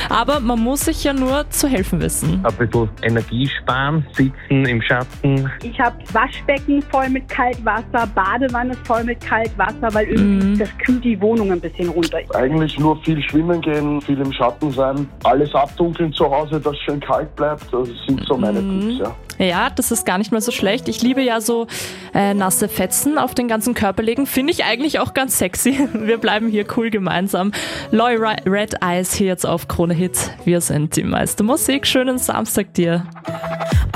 Aber man muss sich ja nur zu helfen wissen. Ein bisschen Energie sparen, sitzen im Schatten. Ich habe Waschbecken voll mit Kaltwasser, Badewanne voll mit Kaltwasser, weil irgendwie das kühlt die Wohnung ein bisschen runter. Eigentlich nur viel schwimmen gehen, viel im Schatten sein, alles abdunkeln zu Hause, dass es schön kalt bleibt. Das sind so meine Tipps, ja. Ja, das ist gar nicht mal so schlecht. Ich liebe ja so nasse Fetzen auf den ganzen Körper legen. Finde ich eigentlich auch ganz sexy. Wir bleiben hier cool gemeinsam. Loy Red Eyes hier jetzt auf Krone Hit. Wir sind die meiste Musik. Schönen Samstag dir.